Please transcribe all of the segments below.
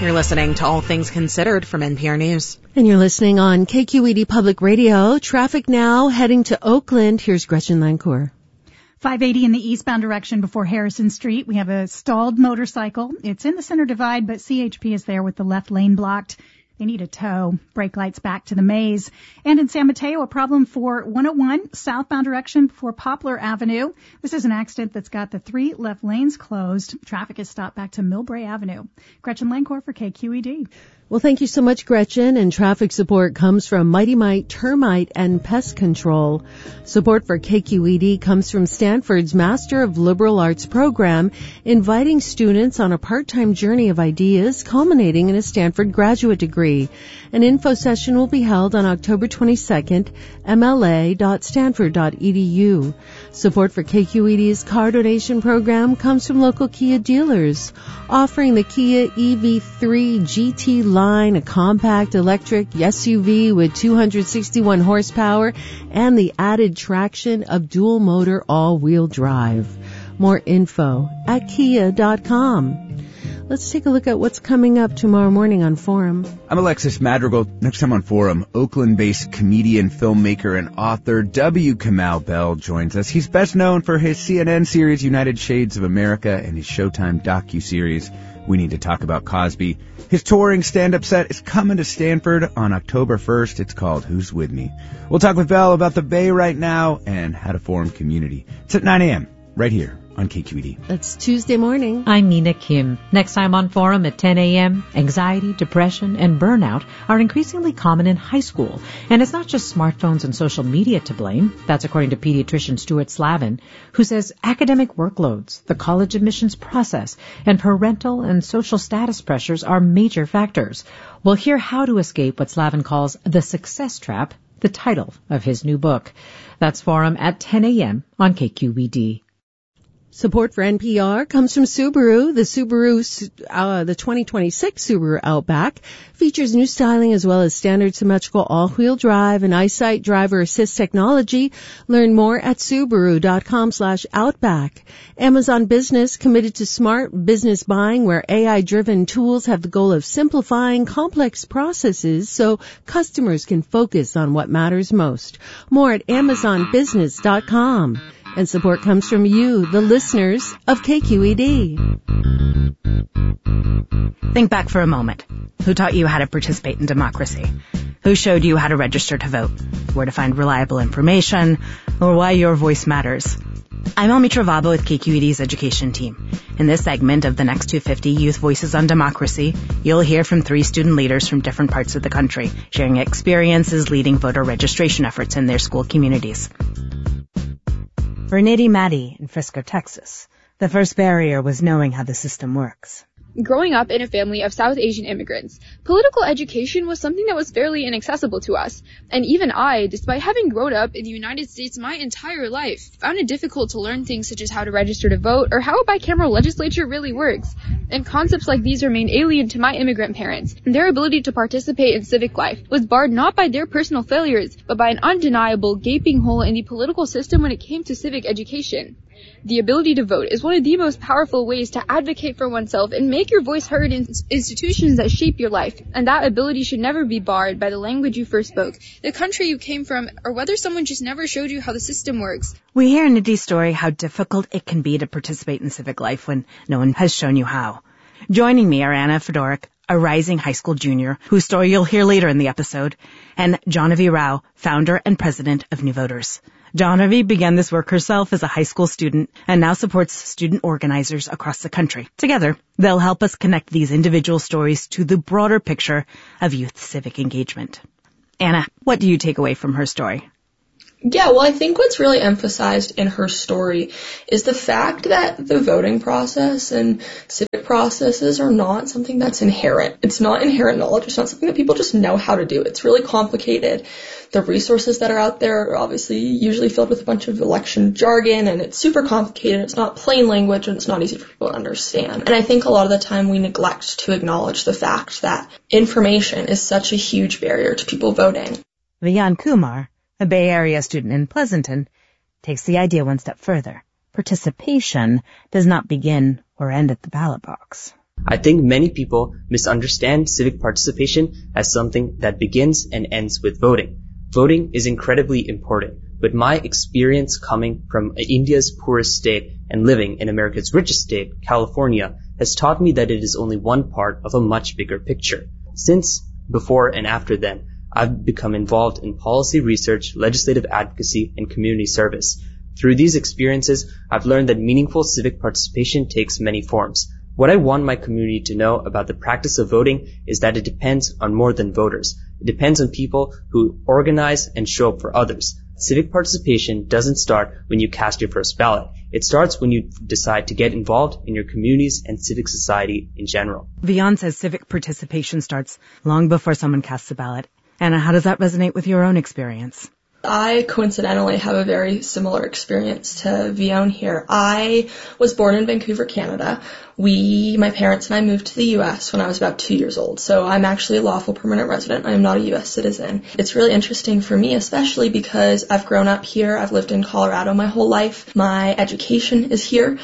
You're listening to All Things Considered from NPR News. And you're listening on KQED Public Radio. Traffic now heading to Oakland. Here's Gretchen Lancourt. 580 in the eastbound direction before Harrison Street. We have a stalled motorcycle. It's in the center divide, but CHP is there with the left lane blocked. They need a tow. Brake lights back to the maze. And in San Mateo, a problem for 101 southbound direction before Poplar Avenue. This is an accident that's got the 3 left lanes closed. Traffic is stopped back to Millbrae Avenue. Gretchen Lancourt for KQED. Well, thank you so much, Gretchen. And traffic support comes from Mighty Mite Termite and Pest Control. Support for KQED comes from Stanford's Master of Liberal Arts program, inviting students on a part-time journey of ideas culminating in a Stanford graduate degree. An info session will be held on October 22nd, mla.stanford.edu. Support for KQED's car donation program comes from local Kia dealers, offering the Kia EV3 GT line, a compact electric SUV with 261 horsepower and the added traction of dual motor all-wheel drive. More info at kia.com. Let's take a look at what's coming up tomorrow morning on Forum. I'm Alexis Madrigal. Next time on Forum, Oakland-based comedian, filmmaker, and author W. Kamau Bell joins us. He's best known for his CNN series United Shades of America and his Showtime docuseries We Need to Talk About Cosby. His touring stand-up set is coming to Stanford on October 1st. It's called Who's With Me? We'll talk with Bell about the Bay right now and how to form community. It's at 9 a.m. right here on KQED. That's Tuesday morning. I'm Nina Kim. Next time on Forum at 10 a.m., anxiety, depression, and burnout are increasingly common in high school. And it's not just smartphones and social media to blame. That's according to pediatrician Stuart Slavin, who says academic workloads, the college admissions process, and parental and social status pressures are major factors. We'll hear how to escape what Slavin calls the success trap, the title of his new book. That's Forum at 10 a.m. on KQED. Support for NPR comes from Subaru. The 2026 Subaru Outback features new styling as well as standard symmetrical all-wheel drive and EyeSight driver assist technology. Learn more at Subaru.com/Outback. Amazon Business committed to smart business buying where AI-driven tools have the goal of simplifying complex processes so customers can focus on what matters most. More at AmazonBusiness.com. And support comes from you, the listeners of KQED. Think back for a moment. Who taught you how to participate in democracy? Who showed you how to register to vote? Where to find reliable information? Or why your voice matters? I'm Elmi Travabo with KQED's education team. In this segment of the Next 250 Youth Voices on Democracy, you'll hear from 3 student leaders from different parts of the country, sharing experiences leading voter registration efforts in their school communities. For Nidhi Maddy in Frisco, Texas, the first barrier was knowing how the system works. Growing up in a family of South Asian immigrants, political education was something that was fairly inaccessible to us. And even I, despite having grown up in the United States my entire life, found it difficult to learn things such as how to register to vote or how a bicameral legislature really works. And concepts like these remained alien to my immigrant parents, and their ability to participate in civic life was barred not by their personal failures, but by an undeniable gaping hole in the political system when it came to civic education. The ability to vote is one of the most powerful ways to advocate for oneself and make your voice heard in institutions that shape your life, and that ability should never be barred by the language you first spoke, the country you came from, or whether someone just never showed you how the system works. We hear in Nidhi's story how difficult it can be to participate in civic life when no one has shown you how. Joining me are Anna Fedoruk, a rising high school junior, whose story you'll hear later in the episode, and Jahnavi Rao, founder and president of New Voters. Jahnavi began this work herself as a high school student and now supports student organizers across the country. Together, they'll help us connect these individual stories to the broader picture of youth civic engagement. Anna, what do you take away from her story? Yeah, well, I think what's really emphasized in her story is the fact that the voting process and civic processes are not something that's inherent. It's not inherent knowledge. It's not something that people just know how to do. It's really complicated. The resources that are out there are obviously usually filled with a bunch of election jargon, and it's super complicated. It's not plain language, and it's not easy for people to understand. And I think a lot of the time we neglect to acknowledge the fact that information is such a huge barrier to people voting. Viyan Kumar, a Bay Area student in Pleasanton, takes the idea one step further. Participation does not begin or end at the ballot box. I think many people misunderstand civic participation as something that begins and ends with voting. Voting is incredibly important, but my experience coming from India's poorest state and living in America's richest state, California, has taught me that it is only one part of a much bigger picture. Since, before and after then, I've become involved in policy research, legislative advocacy, and community service. Through these experiences, I've learned that meaningful civic participation takes many forms. What I want my community to know about the practice of voting is that it depends on more than voters. It depends on people who organize and show up for others. Civic participation doesn't start when you cast your first ballot. It starts when you decide to get involved in your communities and civic society in general. Vian says civic participation starts long before someone casts a ballot. Anna, how does that resonate with your own experience? I coincidentally have a very similar experience to Vian here. I was born in Vancouver, Canada. My parents and I moved to the U.S. when I was about 2 years old, so I'm actually a lawful permanent resident. I am not a U.S. citizen. It's really interesting for me, especially because I've grown up here. I've lived in Colorado my whole life. My education is here.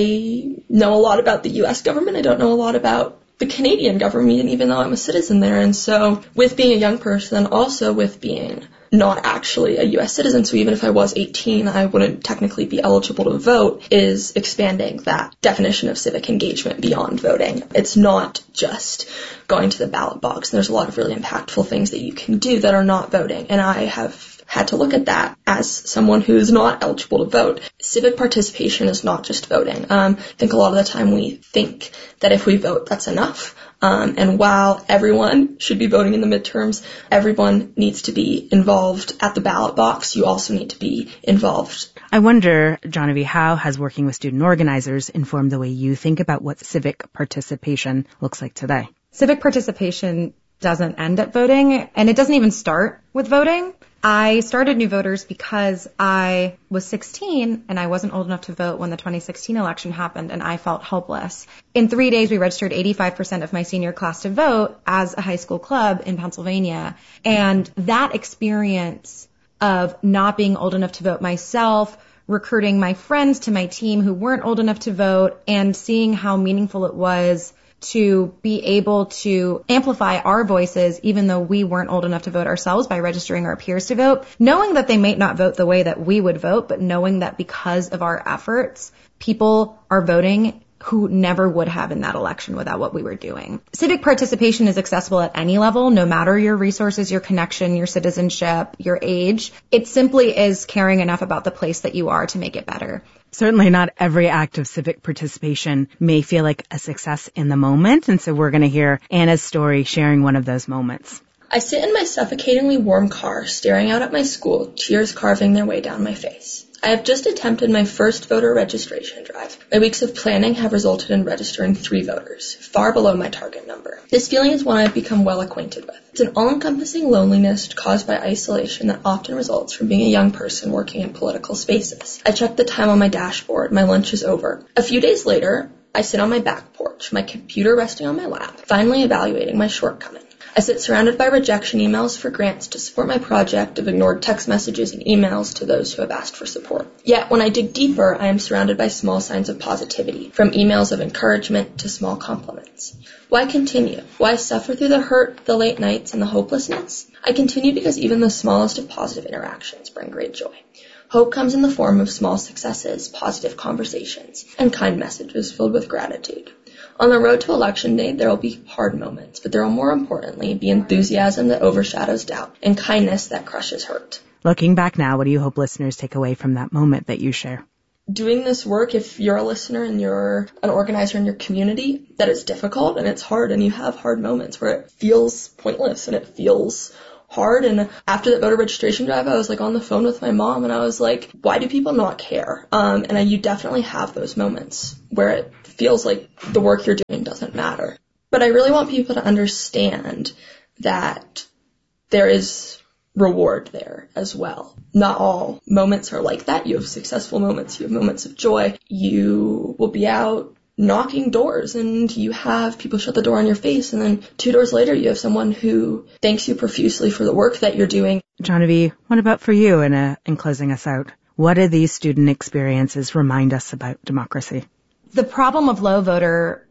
I know a lot about the U.S. government. I don't know a lot about the Canadian government, even though I'm a citizen there. And so with being a young person, also with being not actually a U.S. citizen, so even if I was 18, I wouldn't technically be eligible to vote, is expanding that definition of civic engagement beyond voting. It's not just going to the ballot box. There's a lot of really impactful things that you can do that are not voting, and I have had to look at that as someone who's not eligible to vote. Civic participation is not just voting. I think a lot of the time we think that if we vote, that's enough. And while everyone should be voting in the midterms, everyone needs to be involved at the ballot box. You also need to be involved. I wonder, Genevieve, how has working with student organizers informed the way you think about what civic participation looks like today? Civic participation doesn't end at voting, and it doesn't even start with voting. I started New Voters because I was 16 and I wasn't old enough to vote when the 2016 election happened, and I felt helpless. In 3 days, we registered 85% of my senior class to vote as a high school club in Pennsylvania. And that experience of not being old enough to vote myself, recruiting my friends to my team who weren't old enough to vote, and seeing how meaningful it was to be able to amplify our voices even though we weren't old enough to vote ourselves by registering our peers to vote, knowing that they may not vote the way that we would vote, but knowing that because of our efforts, people are voting who never would have in that election without what we were doing. Civic participation is accessible at any level, no matter your resources, your connection, your citizenship, your age. It simply is caring enough about the place that you are to make it better. Certainly not every act of civic participation may feel like a success in the moment, and so we're going to hear Anna's story sharing one of those moments. I sit in my suffocatingly warm car, staring out at my school, tears carving their way down my face. I have just attempted my first voter registration drive. My weeks of planning have resulted in registering 3 voters, far below my target number. This feeling is one I've become well acquainted with. It's an all-encompassing loneliness caused by isolation that often results from being a young person working in political spaces. I check the time on my dashboard. My lunch is over. A few days later, I sit on my back porch, my computer resting on my lap, finally evaluating my shortcoming. I sit surrounded by rejection emails for grants to support my project of ignored text messages and emails to those who have asked for support. Yet, when I dig deeper, I am surrounded by small signs of positivity, from emails of encouragement to small compliments. Why continue? Why suffer through the hurt, the late nights, and the hopelessness? I continue because even the smallest of positive interactions bring great joy. Hope comes in the form of small successes, positive conversations, and kind messages filled with gratitude. On the road to Election Day, there will be hard moments, but there will more importantly be enthusiasm that overshadows doubt and kindness that crushes hurt. Looking back now, what do you hope listeners take away from that moment that you share? Doing this work, if you're a listener and you're an organizer in your community, that it's difficult and it's hard and you have hard moments where it feels pointless and it feels hard. And after that voter registration drive, I was like on the phone with my mom and I was like, why do people not care? And you definitely have those moments where it feels like the work you're doing doesn't matter. But I really want people to understand that there is reward there as well. Not all moments are like that. You have successful moments. You have moments of joy. You will be out knocking doors and you have people shut the door on your face, and then 2 doors later you have someone who thanks you profusely for the work that you're doing. Genevieve, what about for you in closing us out? What do these student experiences remind us about democracy? The problem of low voter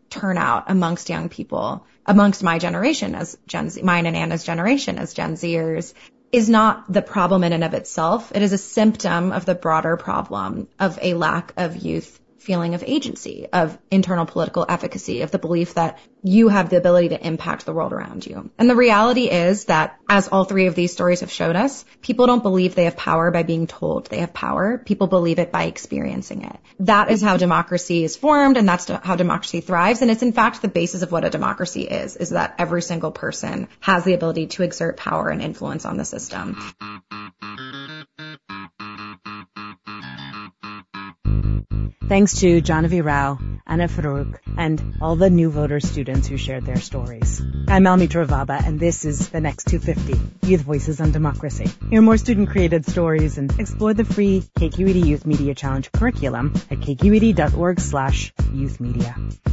turnout amongst young people, amongst my generation as Gen Z, mine and Anna's generation as Gen Zers, is not the problem in and of itself. It is a symptom of the broader problem of a lack of youth feeling of agency, of internal political efficacy, of the belief that you have the ability to impact the world around you. And the reality is that, as all three of these stories have showed us, people don't believe they have power by being told they have power. People believe it by experiencing it. That is how democracy is formed, and that's how democracy thrives. And it's in fact the basis of what a democracy is that every single person has the ability to exert power and influence on the system. Thanks to Jahnavi Rao, Anna Farouk, and all the new voter students who shared their stories. I'm Almitra Vaba, and this is The Next 250, Youth Voices on Democracy. Hear more student-created stories and explore the free KQED Youth Media Challenge curriculum at kqed.org/youthmedia.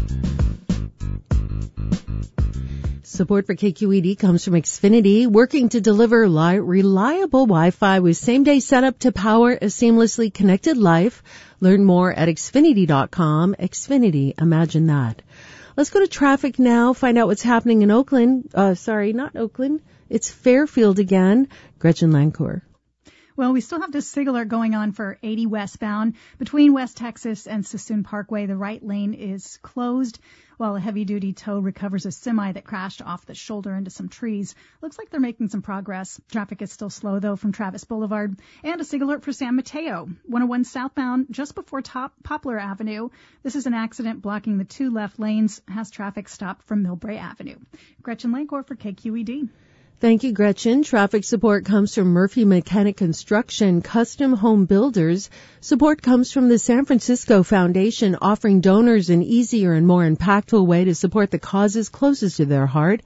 Support for KQED comes from Xfinity, working to deliver reliable Wi-Fi with same-day setup to power a seamlessly connected life. Learn more at Xfinity.com. Xfinity, imagine that. Let's go to traffic now, find out what's happening in Oakland. Sorry, not Oakland. It's Fairfield again. Gretchen Lancourt. Well, we still have this SIG going on for 80 westbound. Between West Texas and Sassoon Parkway, the right lane is closed while a heavy-duty tow recovers a semi that crashed off the shoulder into some trees. Looks like they're making some progress. Traffic is still slow, though, from Travis Boulevard. And a SIG alert for San Mateo, 101 southbound, just before Poplar Avenue. This is an accident blocking the two left lanes, has traffic stopped from Millbrae Avenue. Gretchen Lancourt for KQED. Thank you, Gretchen. Traffic support comes from Murphy Mechanic Construction, Custom Home Builders. Support comes from the San Francisco Foundation, offering donors an easier and more impactful way to support the causes closest to their heart.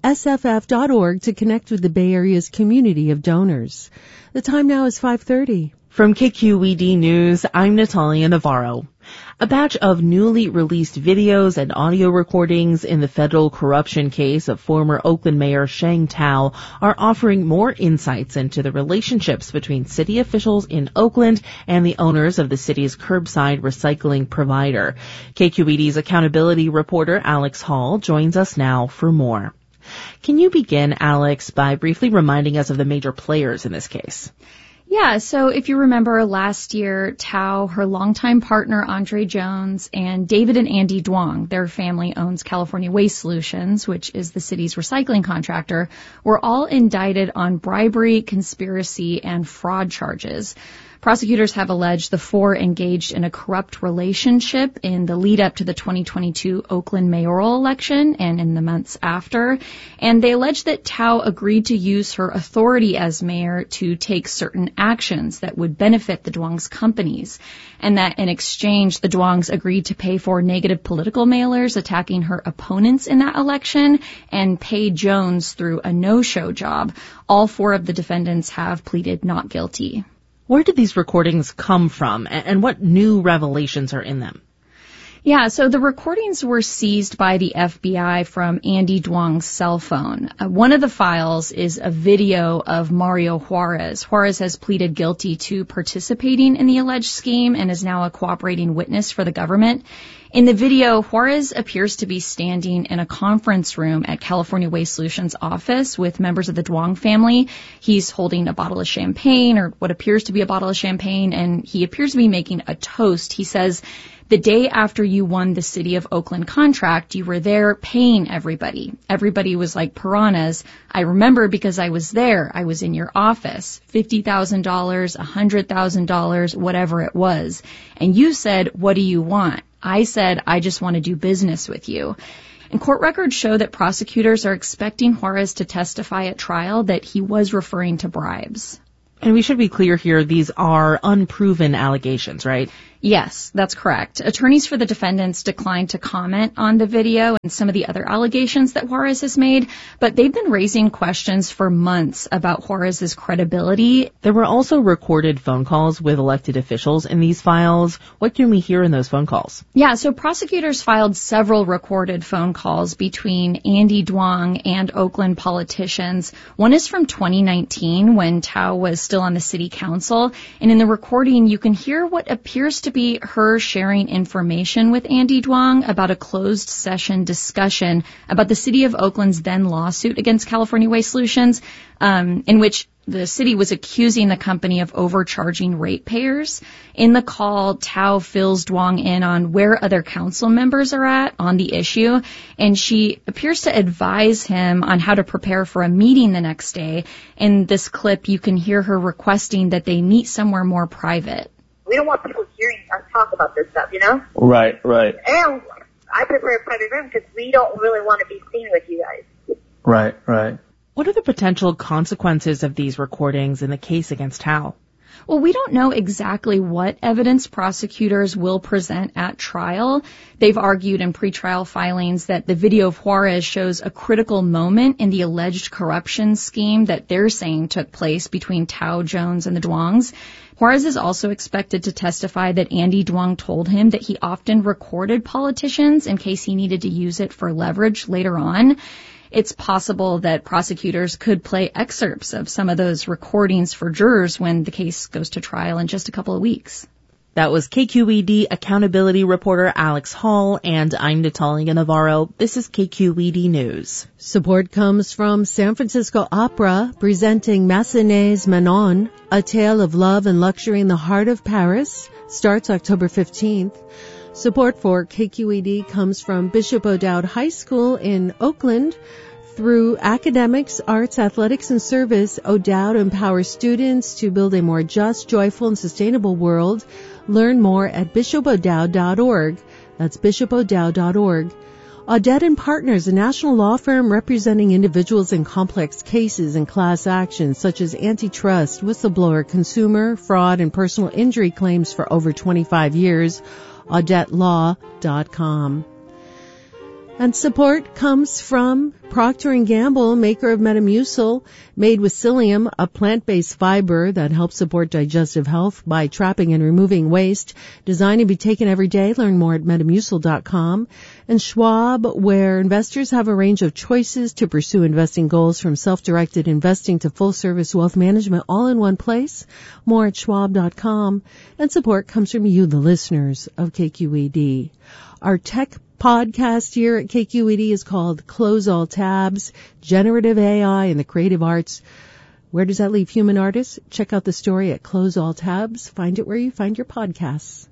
SFF.org to connect with the Bay Area's community of donors. The time now is 5:30. From KQED News, I'm Natalia Navarro. A batch of newly released videos and audio recordings in the federal corruption case of former Oakland Mayor Sheng Thao are offering more insights into the relationships between city officials in Oakland and the owners of the city's curbside recycling provider. KQED's accountability reporter Alex Hall joins us now for more. Can you begin, Alex, by briefly reminding us of the major players in this case? Yeah, so if you remember last year, Thao, her longtime partner Andre Jones, and David and Andy Duong, their family owns California Waste Solutions, which is the city's recycling contractor, were all indicted on bribery, conspiracy, and fraud charges. Prosecutors have alleged the four engaged in a corrupt relationship in the lead up to the 2022 Oakland mayoral election and in the months after. And they allege that Thao agreed to use her authority as mayor to take certain actions that would benefit the Duong's companies. And that in exchange, the Duongs agreed to pay for negative political mailers attacking her opponents in that election and pay Jones through a no-show job. All four of the defendants have pleaded not guilty. Where did these recordings come from, and what new revelations are in them? Yeah, so the recordings were seized by the FBI from Andy Duong's cell phone. One of the files is a video of Mario Juarez. Juarez has pleaded guilty to participating in the alleged scheme and is now a cooperating witness for the government. In the video, Juarez appears to be standing in a conference room at California Waste Solutions office with members of the Duong family. He's holding a bottle of champagne, or what appears to be a bottle of champagne, and he appears to be making a toast. He says, "The day after you won the City of Oakland contract, you were there paying everybody. Everybody was like piranhas. I remember because I was there. I was in your office. $50,000, $100,000, whatever it was. And you said, 'What do you want?' I said, 'I just want to do business with you.'" And court records show that prosecutors are expecting Juarez to testify at trial that he was referring to bribes. And we should be clear here, these are unproven allegations, right? Yes, that's correct. Attorneys for the defendants declined to comment on the video and some of the other allegations that Juarez has made, but they've been raising questions for months about Juarez's credibility. There were also recorded phone calls with elected officials in these files. What can we hear in those phone calls? Yeah, so prosecutors filed several recorded phone calls between Andy Duong and Oakland politicians. One is from 2019 when Thao was still on the city council, and in the recording you can hear what appears to be her sharing information with Andy Duong about a closed session discussion about the City of Oakland's then lawsuit against California Waste Solutions, in which the city was accusing the company of overcharging ratepayers. In the call, Tao fills Duong in on where other council members are at on the issue, and she appears to advise him on how to prepare for a meeting the next day. In this clip, you can hear her requesting that they meet somewhere more private. We don't want people hearing us talk about this stuff, you know? Right. And I prefer a private room because we don't really want to be seen with you guys. Right. What are the potential consequences of these recordings in the case against Tao? Well, we don't know exactly what evidence prosecutors will present at trial. They've argued in pretrial filings that the video of Juarez shows a critical moment in the alleged corruption scheme that they're saying took place between Tao Jones and the Duongs. Juarez is also expected to testify that Andy Duong told him that he often recorded politicians in case he needed to use it for leverage later on. It's possible that prosecutors could play excerpts of some of those recordings for jurors when the case goes to trial in just a couple of weeks. That was KQED accountability reporter Alex Hall, and I'm Natalia Navarro. This is KQED News. Support comes from San Francisco Opera, presenting Massenet's Manon, a tale of love and luxury in the heart of Paris, starts October 15th. Support for KQED comes from Bishop O'Dowd High School in Oakland. Through academics, arts, athletics, and service, O'Dowd empowers students to build a more just, joyful, and sustainable world. Learn more at bishopodowd.org. That's bishopodowd.org. Audette & Partners, a national law firm representing individuals in complex cases and class actions such as antitrust, whistleblower, consumer, fraud, and personal injury claims for over 25 years. AudetteLaw.com. And support comes from Procter & Gamble, maker of Metamucil, made with psyllium, a plant-based fiber that helps support digestive health by trapping and removing waste. Designed to be taken every day. Learn more at Metamucil.com. And Schwab, where investors have a range of choices to pursue investing goals, from self-directed investing to full-service wealth management, all in one place. More at Schwab.com. And support comes from you, the listeners of KQED. Our tech podcast here at KQED is called Close All Tabs, Generative AI and the Creative Arts. Where does that leave human artists? Check out the story at Close All Tabs. Find it where you find your podcasts.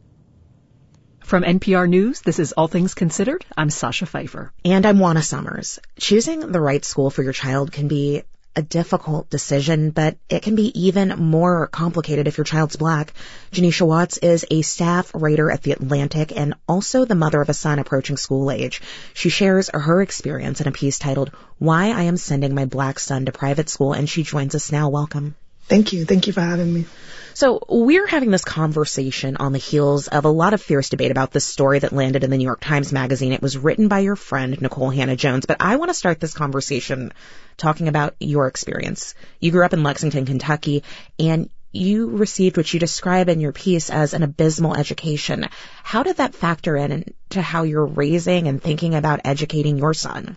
From NPR News, this is All Things Considered. I'm Sasha Pfeiffer. And I'm Juana Summers. Choosing the right school for your child can be a difficult decision, but it can be even more complicated if your child's Black. Janisha Watts is a staff writer at The Atlantic and also the mother of a son approaching school age. She shares her experience in a piece titled, Why I Am Sending My Black Son to Private School, and she joins us now. Welcome. Thank you. Thank you for having me. So we're having this conversation on the heels of a lot of fierce debate about this story that landed in the New York Times Magazine. It was written by your friend, Nikole Hannah-Jones, but I want to start this conversation talking about your experience. You grew up in Lexington, Kentucky, and you received what you describe in your piece as an abysmal education. How did that factor in to how you're raising and thinking about educating your son?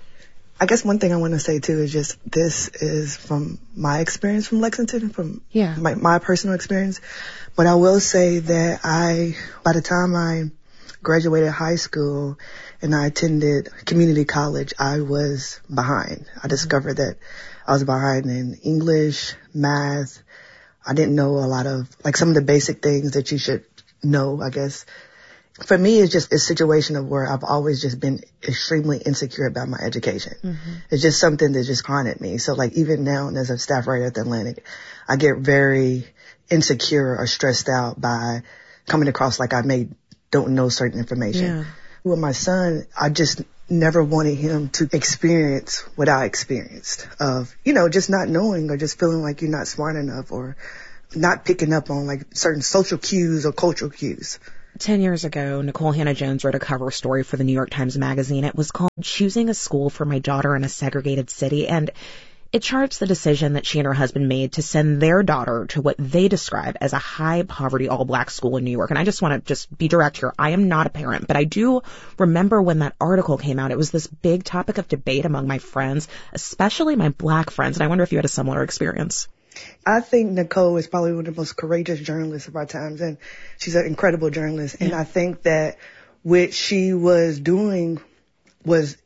I guess one thing I want to say, too, is just this is from my experience from Lexington, from my personal experience. But I will say that by the time I graduated high school and I attended community college, I was behind. I discovered that I was behind in English, math. I didn't know a lot of, some of the basic things that you should know, I guess. For me, it's just a situation of where I've always just been extremely insecure about my education. Mm-hmm. It's just something that just haunted me. So even now as a staff writer at The Atlantic, I get very insecure or stressed out by coming across I don't know certain information. Yeah. With my son, I just never wanted him to experience what I experienced of, just not knowing or just feeling like you're not smart enough or not picking up on certain social cues or cultural cues. 10 years ago, Nikole Hannah-Jones wrote a cover story for the New York Times Magazine. It was called Choosing a School for My Daughter in a Segregated City, and it charts the decision that she and her husband made to send their daughter to what they describe as a high-poverty, all-Black school in New York. And I just want to be direct here. I am not a parent, but I do remember when that article came out, it was this big topic of debate among my friends, especially my Black friends, and I wonder if you had a similar experience. I think Nicole is probably one of the most courageous journalists of our times, and she's an incredible journalist. And I think that what she was doing was,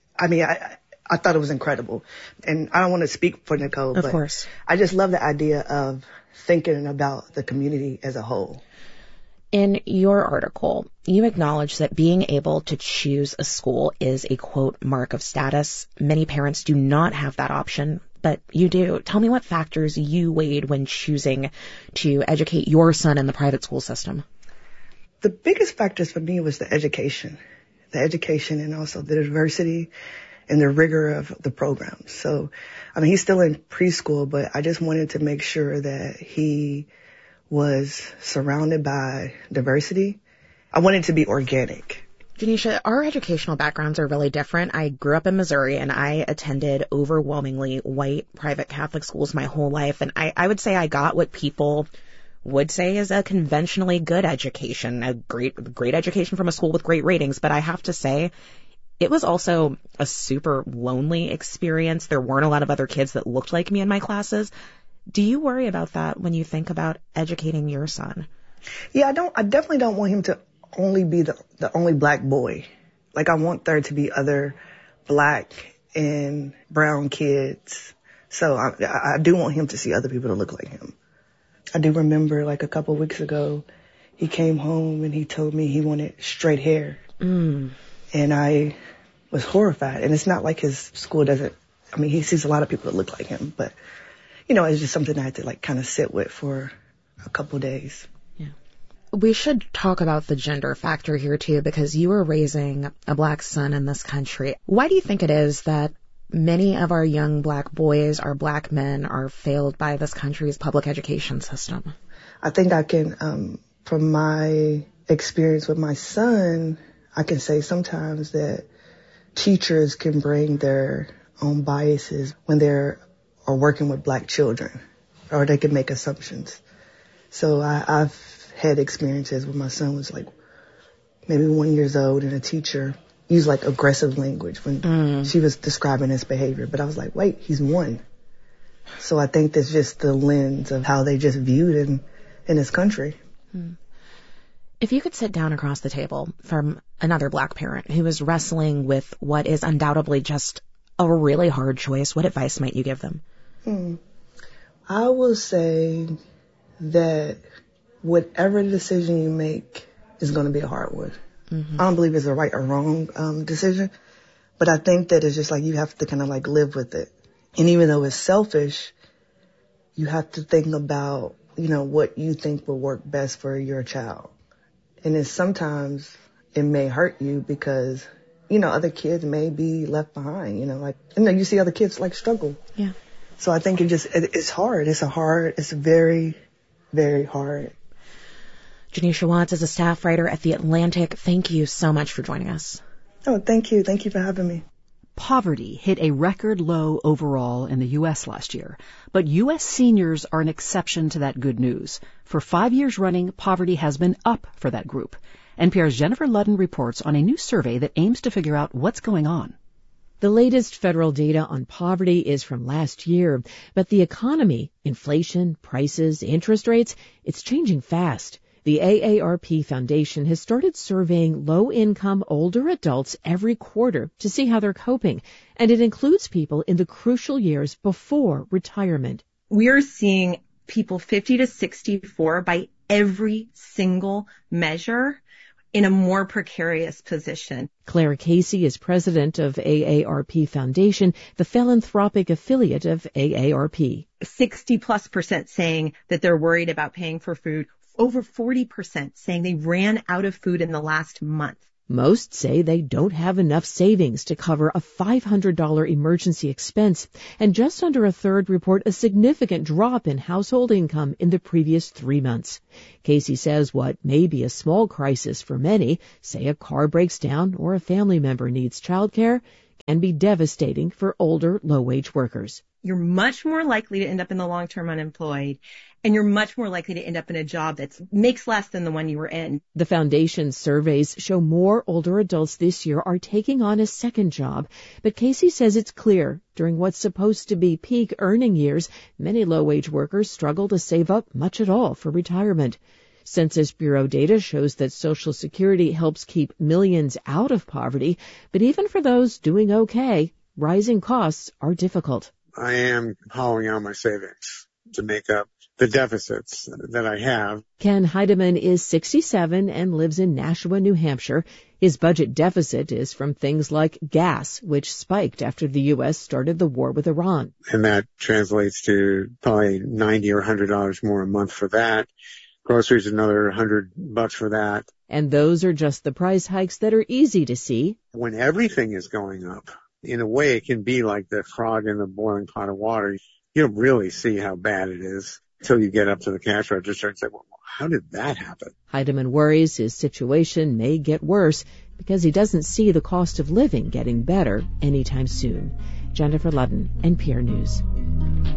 I thought it was incredible. And I don't want to speak for Nicole, of but course. I just love the idea of thinking about the community as a whole. In your article, you acknowledge that being able to choose a school is a, quote, mark of status. Many parents do not have that option, but you do. Tell me what factors you weighed when choosing to educate your son in the private school system. The biggest factors for me was the education and also the diversity and the rigor of the program. So, he's still in preschool, but I just wanted to make sure that he was surrounded by diversity. I wanted to be organic. Janisha, our educational backgrounds are really different. I grew up in Missouri and I attended overwhelmingly white private Catholic schools my whole life. And I would say I got what people would say is a conventionally good education, a great education from a school with great ratings. But I have to say, it was also a super lonely experience. There weren't a lot of other kids that looked like me in my classes. Do you worry about that when you think about educating your son? Yeah, I definitely don't want him to only be the only black boy. Like, I want there to be other black and brown kids. So I do want him to see other people that look like him. I do remember, like, a couple of weeks ago, he came home and he told me he wanted straight hair. And I was horrified. And it's not like his school doesn't, he sees a lot of people that look like him, but it's just something I had to kind of sit with for a couple of days. Yeah. We should talk about the gender factor here too, because you are raising a black son in this country. Why do you think it is that many of our young black boys, our black men, are failed by this country's public education system? I think I can, from my experience with my son, I can say sometimes that teachers can bring their own biases when they're working with black children, or they can make assumptions. So I've had experiences where my son was like maybe 1 year old and a teacher used like aggressive language when she was describing his behavior. But I was like, wait, he's 1. So I think that's just the lens of how they just viewed him in this country. If you could sit down across the table from another black parent who is wrestling with what is undoubtedly just a really hard choice, what advice might you give them? I will say that whatever decision you make is going to be a hard one. I don't believe it's a right or wrong decision, but I think that it's just like you have to kind of like live with it. And even though it's selfish, you have to think about, what you think will work best for your child. And then sometimes it may hurt you because, other kids may be left behind, you see other kids like struggle. Yeah. So I think it's hard. It's very, very hard. Janisha Watts is a staff writer at The Atlantic. Thank you so much for joining us. Oh, thank you. Thank you for having me. Poverty hit a record low overall in the U.S. last year, but U.S. seniors are an exception to that good news. For 5 years running, poverty has been up for that group. NPR's Jennifer Ludden reports on a new survey that aims to figure out what's going on. The latest federal data on poverty is from last year, but the economy, inflation, prices, interest rates, it's changing fast. The AARP Foundation has started surveying low-income older adults every quarter to see how they're coping, and it includes people in the crucial years before retirement. We're seeing people 50 to 64 by every single measure in a more precarious position. Claire Casey is president of AARP Foundation, the philanthropic affiliate of AARP. 60+% saying that they're worried about paying for food. Over 40% saying they ran out of food in the last month. Most say they don't have enough savings to cover a $500 emergency expense, and just under a third report a significant drop in household income in the previous 3 months. Casey says what may be a small crisis for many, say a car breaks down or a family member needs childcare, can be devastating for older, low-wage workers. you're much more likely to end up in the long-term unemployed, and you're much more likely to end up in a job that makes less than the one you were in. The foundation's surveys show more older adults this year are taking on a second job, but Casey says it's clear during what's supposed to be peak earning years, many low-wage workers struggle to save up much at all for retirement. Census Bureau data shows that Social Security helps keep millions out of poverty, but even for those doing okay, rising costs are difficult. I am hollowing out my savings to make up the deficits that I have. Ken Heidemann is 67 and lives in Nashua, New Hampshire. His budget deficit is from things like gas, which spiked after the U.S. started the war with Iran. And that translates to probably $90 or $100 more a month for that. Groceries, another $100 for that. And those are just the price hikes that are easy to see. When everything is going up, in a way it can be like the frog in the boiling pot of water. You don't really see how bad it is until you get up to the cash register and say, well, how did that happen? Heidemann worries his situation may get worse because he doesn't see the cost of living getting better anytime soon. Jennifer Ludden, NPR News.